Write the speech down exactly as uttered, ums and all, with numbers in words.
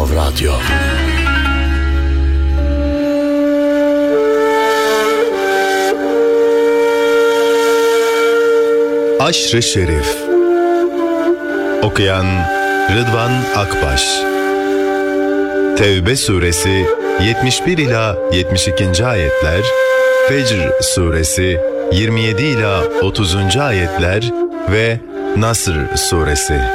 Erkam Radyo. Aşr-ı Şerif. Okuyan Rıdvan Akbaş. Tevbe suresi yetmiş bir ila yetmiş ikinci ayetler, Fecr suresi yirmi yedi ila otuzuncu ayetler ve Nasr suresi.